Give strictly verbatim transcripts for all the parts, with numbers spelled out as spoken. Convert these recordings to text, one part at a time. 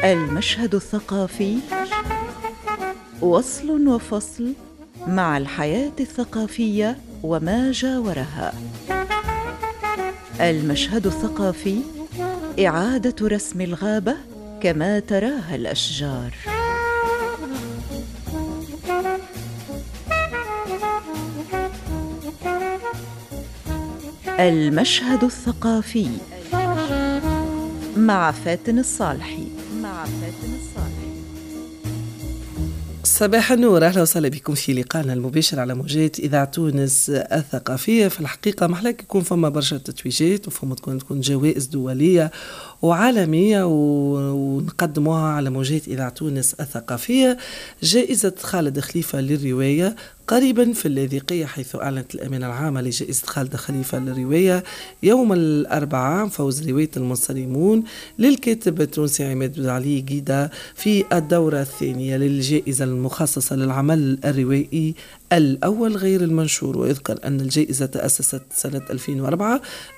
المشهد الثقافي وصل وفصل مع الحياة الثقافية وما جاورها. المشهد الثقافي إعادة رسم الغابة كما تراها الأشجار. المشهد الثقافي مع فاتن الصالحي. مع فاتن الصالحي. صباح النور، أهلا وسهلا بكم في لقائنا المباشر على موجات إذاعة تونس الثقافية. في الحقيقة محلاك يكون فما برشا تتويجات وفما تكون تكون جوائز دولية وعالمية ونقدموها على موجات إذاعة تونس الثقافية. جائزة خالد خليفة للرواية قريبا في اللاذقية، حيث أعلنت الأمينة العامة لجائزة خالد خليفة للرواية يوم الأربعاء فوز رواية المنصرمون للكاتب التونسي عماد علي جيدا في الدورة الثانية للجائزة المخصصة للعمل الروائي الأول غير المنشور. ويذكر أن الجائزة تأسست سنة ألفين وأربعة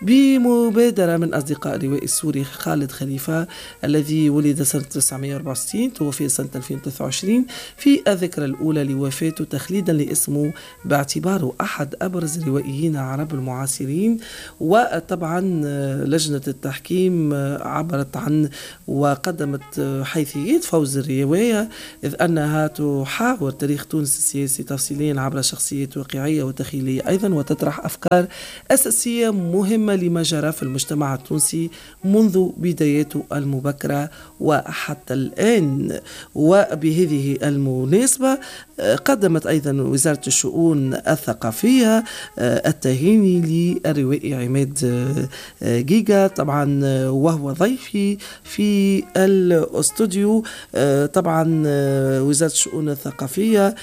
بمبادرة من أصدقاء الروائي السوري خالد خليفة الذي ولد سنة تسعمائة وأربعة وستين توفي سنة ألفين وثلاثة وعشرين في الذكرى الأولى لوفاته، تخليدا لاسمه باعتباره أحد أبرز الروائيين العرب المعاصرين. وطبعا لجنة التحكيم عبرت عن وقدمت حيثيات فوز الرواية، إذ أنها تحاور تاريخ تونس السياسي تفصيليا عبر شخصيات واقعية وتخيلية أيضا، وتطرح أفكار أساسية مهمة لما جرى في المجتمع التونسي منذ بداياته المبكرة وحتى الآن. وبهذه المناسبة قدمت أيضا وزارة الشؤون الثقافية التهاني للروائي عماد جيجا طبعا، وهو ضيفي في الاستوديو. طبعا وزارة الشؤون الثقافية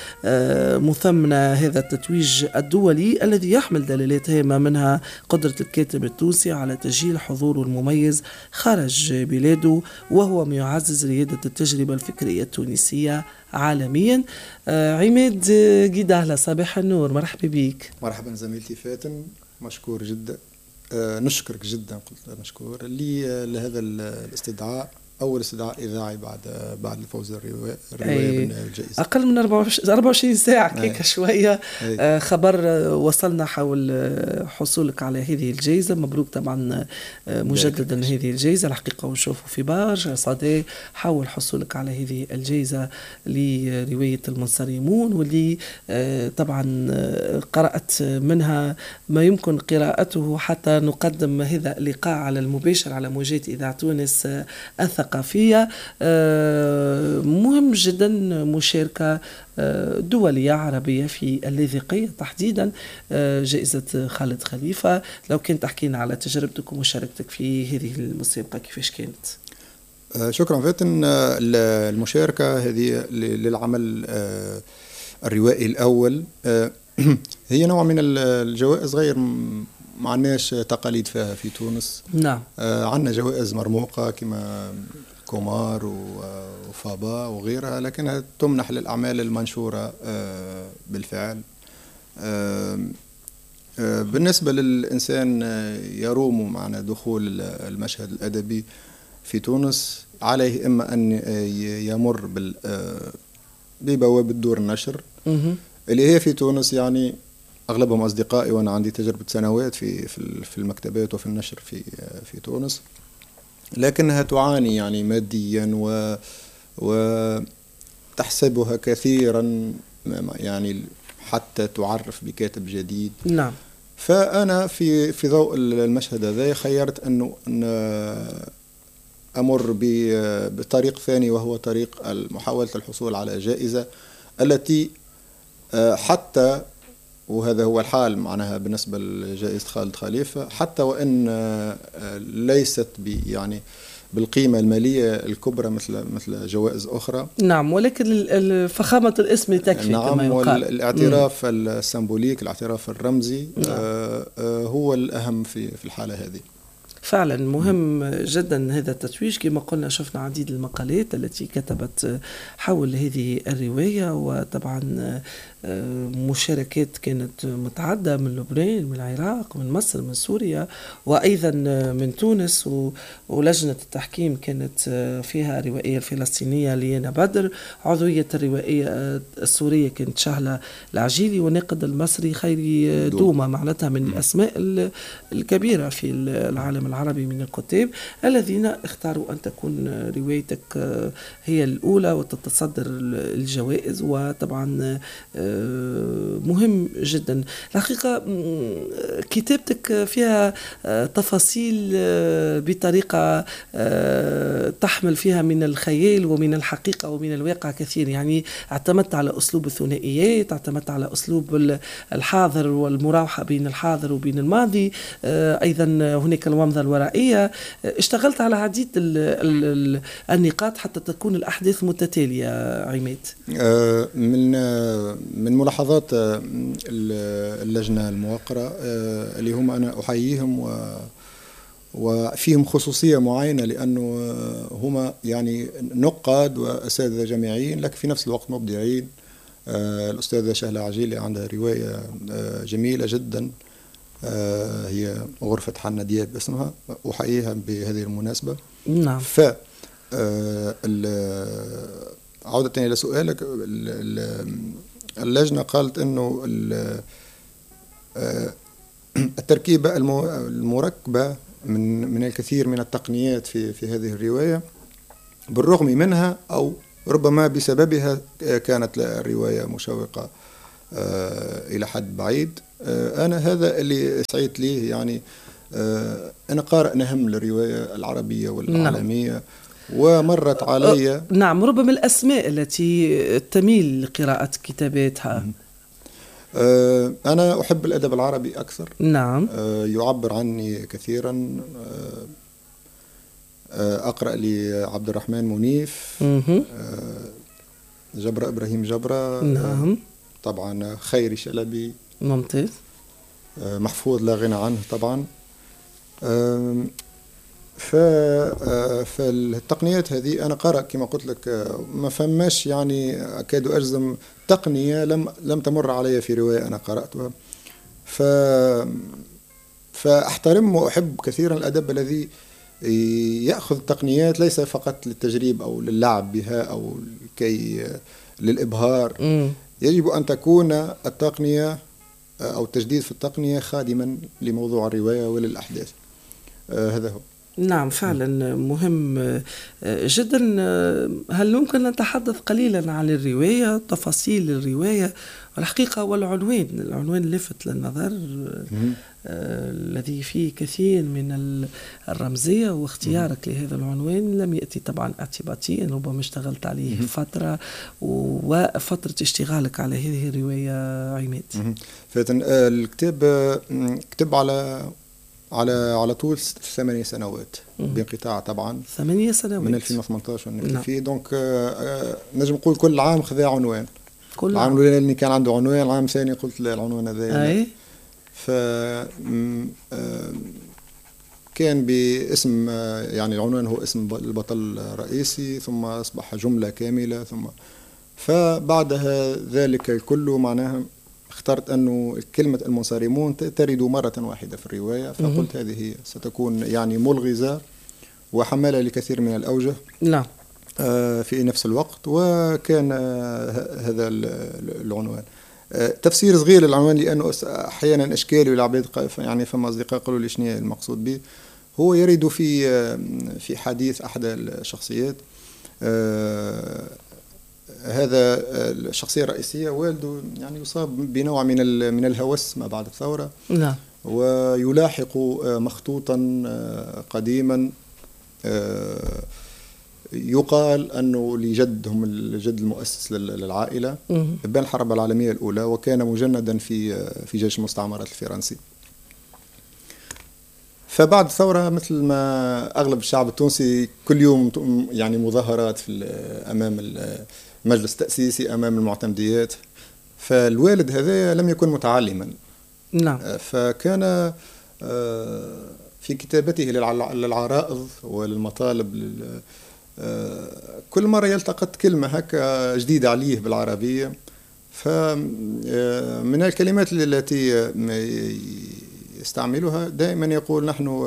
مثمنة هذا التتويج الدولي الذي يحمل دلالات هامة، منها قدرة الكاتب التونسي على تسجيل حضوره المميز خارج بلاده، وهو ما يعزز ريادة التجربة الفكرية التونسية عالميا. آه عماد جيدا، أهلا، صباح النور، مرحبا بك. مرحبا زميلتي فاتن، مشكور جدا. آه نشكرك جدا، قلت مشكور لي لهذا الاستدعاء، أول استدعاء إذاعي بعد بعد الفوز الرواية بالجائزة. أقل من أربعة وعشرين ساعة كيكا شوية. آه خبر وصلنا حول حصولك على هذه الجائزة، مبروك طبعا مجددا هذه الجائزة. الحقيقة ونشوفوا في برشا صدى حول حصولك على هذه الجائزة لرواية المنصرمون، واللي آه طبعا قرأت منها ما يمكن قراءته حتى نقدم هذا اللقاء على المباشر على موجات إذاعة تونس الثقافية. ثقافية. مهم جدا مشاركة دولية عربية في اللاذقية تحديدا، جائزة خالد خليفة. لو كنت تحكينا على تجربتك ومشاركتك في هذه المسابقة كيفاش كانت؟ شكرا فاتن. المشاركة هذه للعمل الروائي الأول هي نوع من الجوائز غير معناش تقاليد فيها في تونس. نعم. آه عندنا جوائز مرموقة كما كومار وفابا وغيرها، لكنها تمنح للأعمال المنشورة آه بالفعل. آه آه بالنسبة للإنسان يروم معنا دخول المشهد الأدبي في تونس، عليه إما أن يمر ببوابة دور النشر اللي هي في تونس، يعني أغلبهم أصدقائي وأنا عندي تجربة سنوات في في المكتبات وفي النشر في في تونس، لكنها تعاني يعني ماديا و وتحسبها كثيرا يعني حتى تعرف بكاتب جديد. نعم. فأنا في في ضوء المشهد هذا خيرت أنه أن أمر بطريق ثاني، وهو طريق محاولة الحصول على جائزة التي حتى، وهذا هو الحال معناها بالنسبة لجائزة خالد خليفة، حتى وإن ليست يعني بالقيمة المالية الكبرى مثل مثل جوائز أخرى. نعم، ولكن فخامة الاسم تكفي. نعم، كما يقال. والاعتراف السيمبوليك، الاعتراف الرمزي. نعم. آه هو الأهم في في الحالة هذه. فعلا مهم جدا هذا التتويج. كما قلنا شفنا عديد المقالات التي كتبت حول هذه الرواية، وطبعا مشاركات كانت متعددة من لبنان، من العراق، من مصر، من سوريا، وأيضا من تونس. ولجنة التحكيم كانت فيها الروائية الفلسطينية ليانا بدر، عضوية الروائية السورية كانت شهلة العجيلي، والناقد المصري خيري دوما. معناتها من الأسماء الكبيرة في العالم العربي من الكتاب الذين اختاروا أن تكون روايتك هي الأولى وتتصدر الجوائز. وطبعا مهم جدا الحقيقة كتابتك فيها تفاصيل بطريقة تحمل فيها من الخيال ومن الحقيقة ومن الواقع كثير. يعني اعتمدت على أسلوب الثنائيات، اعتمدت على أسلوب الحاضر والمراوحة بين الحاضر وبين الماضي، أيضا هناك الومضة الورائية. اشتغلت على عديد النقاط حتى تكون الأحداث متتالية. عماد، من من ملاحظات اللجنة الموقرة اللي هم أنا أحييهم و وفيهم خصوصية معينة، لأنه هم يعني نقاد وأساتذة جامعيين لكن في نفس الوقت مبدعين. الأستاذة شهلة عجيلي عندها رواية جميلة جدا هي غرفة حنا دياب اسمها، أحييها بهذه المناسبة. نعم. ف عودة إلى سؤالك، اللجنة قالت أنه التركيبة المركبة من من الكثير من التقنيات في في هذه الرواية، بالرغم منها أو ربما بسببها كانت الرواية مشوقة إلى حد بعيد. أنا هذا اللي سعيت ليه، يعني أنا قارئ نهم للرواية العربية والعالمية. نعم. ومرت علي نعم ربما الأسماء التي تميل لقراءة كتاباتها. أنا أحب الأدب العربي أكثر. نعم. يعبر عني كثيرا. أقرأ لي عبد الرحمن منيف، جبرة إبراهيم جبرة. نعم. طبعا خيري شلبي. ممتاز. محفوظ لا غنى عنه طبعا. فالتقنيات هذه أنا قرأ كما قلت لك ما فماش يعني أكاد أجزم تقنية لم لم تمر علي في رواية أنا قرأتها. ف فأحترم وأحب كثيرا الأدب الذي يأخذ تقنيات ليس فقط للتجريب أو للعب بها أو كي للإبهار. م. يجب أن تكون التقنية أو التجديد في التقنية خادما لموضوع الرواية وللأحداث. آه هذا هو. نعم فعلا مهم جدا. هل ممكن نتحدث قليلا عن الرواية، تفاصيل الرواية والحقيقة والعنوان؟ العنوان لفت للنظر الذي فيه كثير من الرمزية، واختيارك لهذا العنوان لم يأتي طبعا اعتباطيا، ربما اشتغلت عليه فترة وفترة اشتغالك على هذه الرواية. عماد، فاتن الكتاب كتب على على على طول ثمانية سنوات بانقطاع طبعا. ثمانية سنوات من ألفين وثمانية عشر نكتب فيه. دونك نجم نقول كل عام خذا عنوان. كل العام الأولاني كان عنده عنوان، العام الثاني قلت لا العنوان هذا. أي. ف كان باسم يعني العنوان هو اسم البطل الرئيسي، ثم أصبح جملة كاملة، ثم فبعدها ذلك الكل معناها اخترت أنه كلمة المنصرمون ترد مرة واحدة في الرواية، فقلت هذه هي ستكون يعني ملغزة وحمالة لكثير من الأوجه. لا. في نفس الوقت، وكان هذا العنوان. تفسير صغير للعنوان لأنه أحيانا أشكالي والعباد يعني فما أصدقاء قالوا لي شنو المقصود به. هو يرد في في حديث أحد الشخصيات. هذا الشخصية الرئيسية والده يعني يصاب بنوع من من الهوس ما بعد الثورة. لا. ويلاحق مخطوطا قديما يقال أنه لجدهم الجد المؤسس للعائلة بين الحرب العالمية الأولى، وكان مجندا في في جيش المستعمرات الفرنسي. فبعد الثورة مثل ما أغلب الشعب التونسي كل يوم يعني مظاهرات في أمام المجلس التأسيسي، أمام المعتمديات. فالوالد هذا لم يكن متعلما. نعم. فكان في كتابته للعرائض وللمطالب، كل مرة يلتقط كلمة هكا جديدة عليه بالعربية. فمن الكلمات التي يستعملها دائما يقول نحن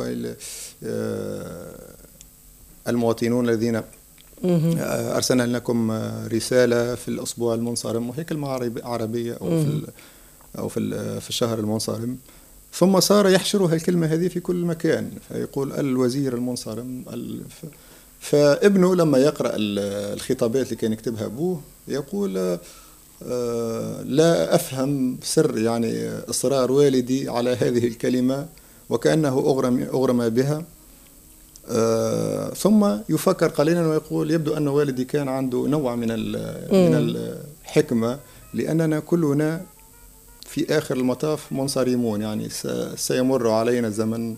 المواطنون الذين أرسلنا لكم رسالة في الأسبوع المنصرم، وهي كلمة عربية أو في أو في في الشهر المنصرم. ثم صار يحشرها الكلمة هذه في كل مكان، فيقول الوزير المنصرم. فابنه لما يقرأ الخطابات اللي كان يكتبها أبوه يقول لا أفهم سر يعني إصرار والدي على هذه الكلمة، وكأنه أغرم أغرم بها. ثم يفكر قليلا ويقول يبدو أن والدي كان عنده نوع من من الحكمة، لأننا كلنا في آخر المطاف منصرمون، يعني سيمر علينا الزمن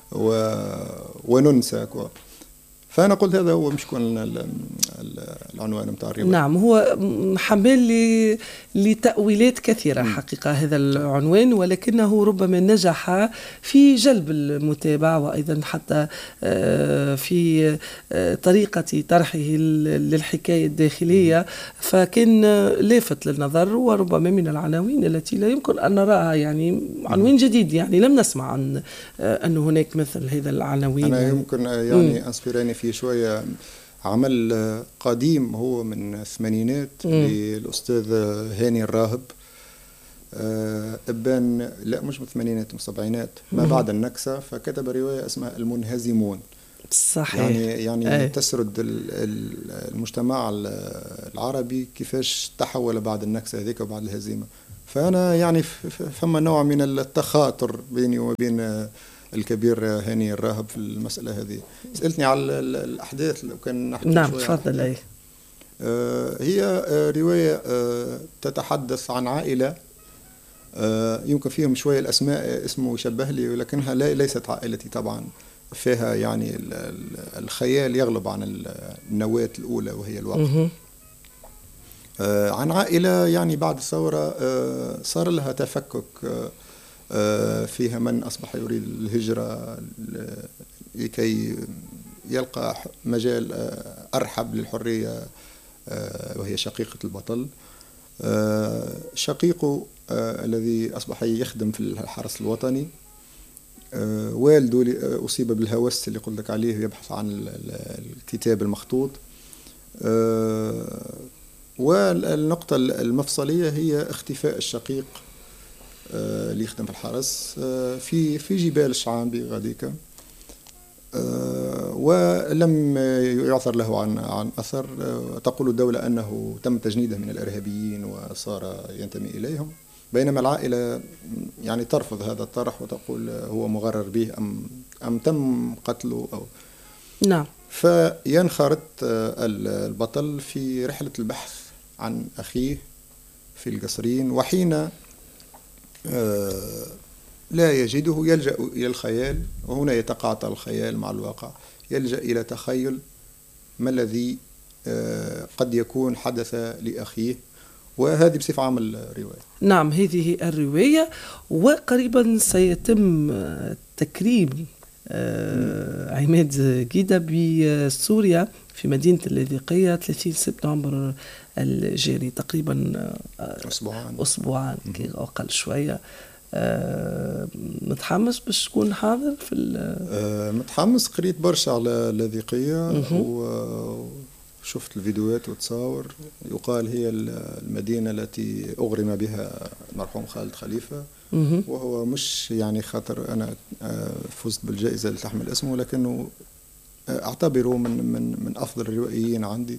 وننسى. فأنا قلت هذا هو مش كون العنوان متاع الرواية. نعم، هو حمل لتأويلات كثيرة حقيقة هذا العنوان، ولكنه ربما نجح في جلب المتابع، وأيضا حتى في طريقة طرحه للحكاية الداخلية، فكان لافت للنظر، وربما من العناوين التي لا يمكن أن نراها، يعني عنوان جديد، يعني لم نسمع عن أن هناك مثل هذا العناوين. أنا يمكن يعني أنسبراني في شوية عمل قديم هو من الثمانينات للأستاذ هاني الراهب، ابان لا مش من الثمانينات، من السبعينات، ما بعد النكسة، فكتب رواية اسمها المنهزمون. صحيح. يعني يعني أي. تسرد المجتمع العربي كيفاش تحول بعد النكسة هذيك وبعد الهزيمة. فأنا يعني فما نوع من التخاطر بيني وبين الكبير هاني الراهب في المسألة هذه. سألتني على الأحداث لو كان نحكي. نعم تفضل. أي. آه هي آه رواية آه تتحدث عن عائلة، آه يمكن فيهم شوية الأسماء اسمه يشبه لي، ولكنها ليست عائلتي طبعا. فيها يعني الخيال يغلب عن النواة الأولى وهي الواقع. آه عن عائلة يعني بعد الثورة آه صار لها تفكك، آه فيها من أصبح يريد الهجرة لكي يلقى مجال أرحب للحرية، وهي شقيقة البطل. شقيقه الذي أصبح يخدم في الحرس الوطني، والده أصيب بالهوس اللي قلت لك عليه، يبحث عن الكتاب المخطوط. والنقطة المفصلية هي اختفاء الشقيق اللي يخدم في الحرس في في جبال الشعانبي غاديكا، ولم يعثر له عن عن أثر. تقول الدولة أنه تم تجنيده من الإرهابيين وصار ينتمي إليهم، بينما العائلة يعني ترفض هذا الطرح وتقول هو مغرر به أم أم تم قتله أو. نعم. فينخرط البطل في رحلة البحث عن أخيه في القصرين، وحين لا يجده يلجأ إلى الخيال، وهنا يتقاطع الخيال مع الواقع، يلجأ إلى تخيل ما الذي قد يكون حدث لأخيه. وهذه بصفة عامة الرواية. نعم، هذه الرواية، وقريبا سيتم تكريم عماد جيدة بسوريا في مدينة اللاذقية ثلاثين سبتمبر الجاري، تقريبا أسبوعان أسبوعان أقل شوية. أه متحمس باش تكون حاضر في أه متحمس، قريت برشا على اللاذقية وشفت الفيديوهات وتصاور. يقال هي المدينة التي أغرم بها المرحوم خالد خليفة، وهو مش يعني خاطر أنا فزت بالجائزة اللي تحمل اسمه، لكنه أعتبره من من من أفضل الروائيين عندي.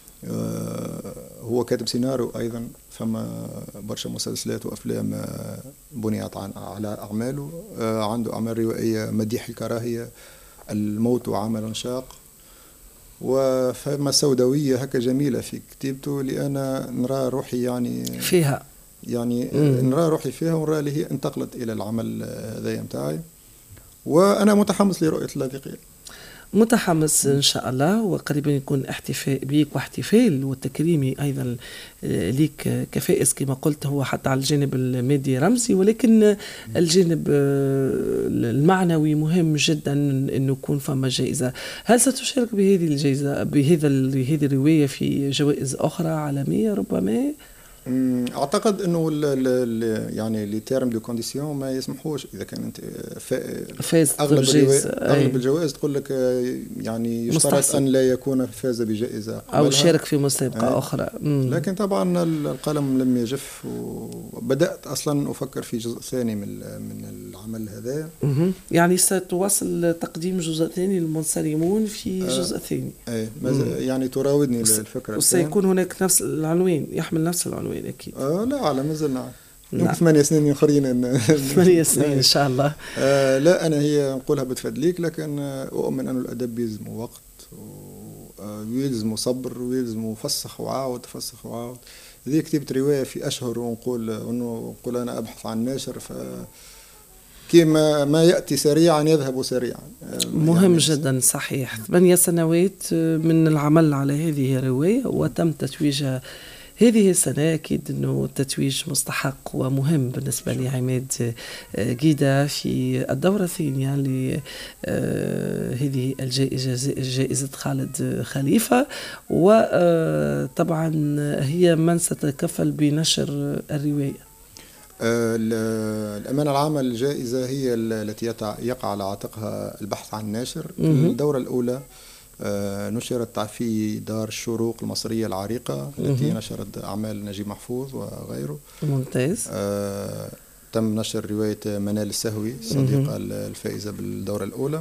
هو كاتب سيناريو أيضا، فما برشا مسلسلات وأفلام بنيت على أعماله. عنده أعمال روائية مديح الكراهية، الموت وعمل شاق، وفما سوداوية هكا جميلة في كتابته، لأنا نرى روحي يعني فيها، يعني مم. نرى روحي فيها، ونرى اللي هي انتقلت إلى العمل هذا متاعي، وأنا متحمس لرؤية اللاذقية. متحمس إن شاء الله، وقريبا يكون احتفاء بيك واحتفال وتكريمي أيضا ليك كفائز كما قلت، هو حتى على الجانب المادي رمزي، ولكن الجانب المعنوي مهم جدا أنه يكون فما جائزة. هل ستشارك بهذه الجائزة بهذا هذه الرواية في جوائز أخرى عالمية ربما؟ اعتقد انه ال ال يعني لي تيرم دو كونديسيون ما يسمحوش اذا كان انت فاز اغلب الجوائز اغلب الجوائز تقول لك يعني يشترط ان لا يكون فاز بجائزه او شارك في مسابقه آه. اخرى. مم. لكن طبعا القلم لم يجف، وبدات اصلا افكر في جزء ثاني من من العمل هذا. يعني ستواصل تقديم جزء ثاني للمنصرمون في آه. جزء ثاني. اي يعني تراودني الفكره، وسيكون هناك نفس العنوان، يحمل نفس العنوان أكيد. آه لا على مازال نعم. يمكن ثمانية سنين آخرين. ثمانية سنين إن شاء الله. آه لا أنا هي نقولها بتفدليك، لكن أؤمن أن الأدب يلزم وقت ويلزم صبر ويلزم فسخ وعاود فسخ وعاود. ذي كتبت رواية في أشهر ونقول إنه نقول أنا أبحث عن ناشر، ف كما ما يأتي سريعا يذهب سريعا. مهم يعني جدا صحيح. ثمانية سنوات من العمل على هذه الرواية وتم تتويجها هذه السنة. أكيد أنه التتويج مستحق ومهم بالنسبة لعماد جيدة في الدورة الثانية لهذه الجائزة، جائزة خالد خليفة، وطبعا هي من ستتكفل بنشر الرواية. الأمانة العامة للجائزة هي التي يقع على عاتقها البحث عن ناشر. الدورة الأولى نشرت في دار الشروق المصرية العريقة التي نشرت أعمال نجيب محفوظ وغيره. ممتاز. آه تم نشر رواية منال السهوي الصديقة الفائزة بالدورة الأولى.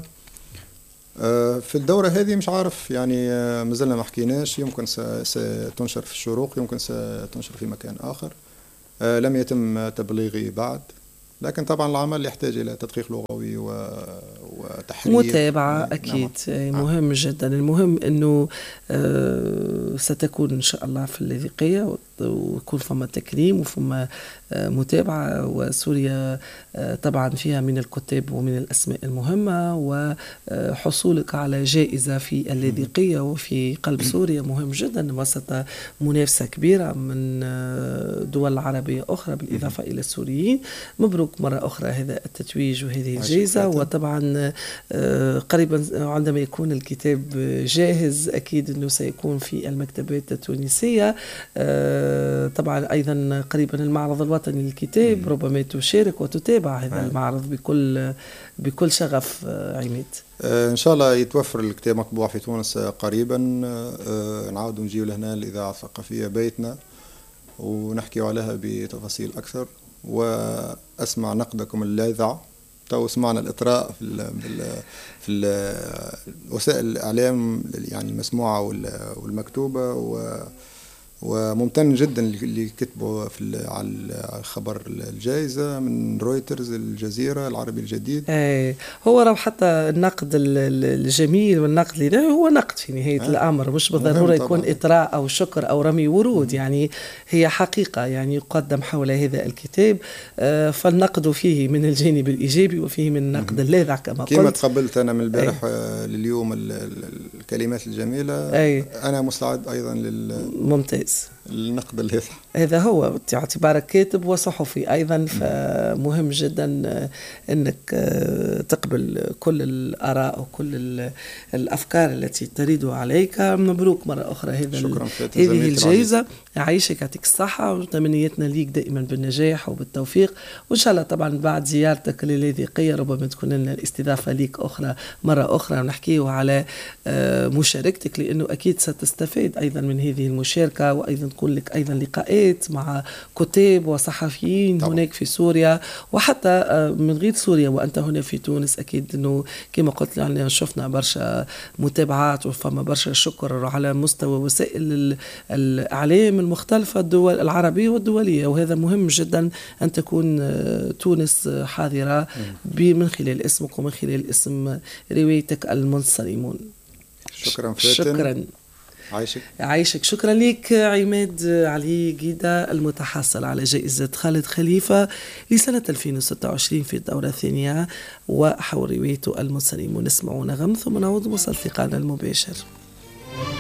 آه في الدورة هذه مش عارف يعني آه مازلنا ما حكيناش، يمكن ستنشر في الشروق، يمكن ستنشر في مكان آخر. آه لم يتم تبليغي بعد، لكن طبعا العمل يحتاج إلى تدقيق لغوي وتحرير متابعة. نعم. أكيد نعم. مهم جدا. المهم أنه آه ستكون إن شاء الله في اللاذقية ويكون فما تكريم وفما آه متابعة، وسوريا آه طبعا فيها من الكتاب ومن الأسماء المهمة، وحصولك على جائزة في اللاذقية وفي قلب سوريا مهم جدا وسط منافسة كبيرة من آه دول عربية أخرى بالإضافة إلى السوريين. مبروك مرة أخرى هذا التتويج وهذه الجائزة. وطبعا قريبا عندما يكون الكتاب جاهز أكيد أنه سيكون في المكتبات التونسية. طبعا أيضا قريبا المعرض الوطني للكتاب، ربما تشارك وتتابع هذا المعرض بكل بكل شغف. عماد إن شاء الله يتوفر الكتاب مطبوع في تونس قريبا، نعود نجيو لهنا الإذاعة الثقافية بيتنا ونحكي عليها بتفاصيل أكثر، وأسمع نقدكم اللاذع. تو سمعنا الإطراء في ال في ال وسائل الإعلام يعني المسموعة والمكتوبة، و وممتن جدا اللي كتبوا في على خبر الجائزة من رويترز، الجزيرة، العربي الجديد. ايه هو راه حتى النقد الجميل والنقد اللي هو نقد في نهاية آه. الأمر، مش بالضرورة يكون إطراء أو شكر أو رمي ورود. يعني هي حقيقة يعني يقدم حول هذا الكتاب، آه فالنقد فيه من الجانب الإيجابي وفيه من النقد اللاذع كما قلت. كما تقبلت أنا من البارح أيه. لليوم الكلمات الجميلة. أيه. أنا مستعد أيضا لل ممتاز النقد اللاذع. هذا هو اعتبارك كاتب وصحفي أيضا، فمهم جدا أنك تقبل كل الآراء وكل الأفكار التي تريد عليك. مبروك مرة أخرى هذا هذه الجائزة. يعيشك، يعطيك الصحة، وتمنياتنا ليك دائما بالنجاح وبالتوفيق، وإن شاء الله طبعا بعد زيارتك لللاذقية ربما تكون لنا الاستضافة ليك أخرى مرة أخرى ونحكيه على مشاركتك، لأنه أكيد ستستفيد أيضا من هذه المشاركة، وأيضا تكون لك أيضا لقاءات مع كتاب وصحفيين طبعا. هناك في سوريا وحتى من غير سوريا وأنت هنا في تونس. أكيد أنه كما قلت يعني شفنا برشا متابعات وفما برشا شكر على مستوى وسائل الإعلام المختلفة، الدول العربية والدولية، وهذا مهم جدا أن تكون تونس حاضرة من خلال اسمك ومن خلال اسم روايتك المنصرمون. شكرا فاتن. شكرا. عايشك. عايشك. شكرا لك عماد علي جيدا، المتحصل على جائزة خالد خليفة لسنة ألفين وستة وعشرين في الدورة الثانية، وحول روايته المنسلم. نسمع نغم ثم نعود وصل لقاءنا المباشر.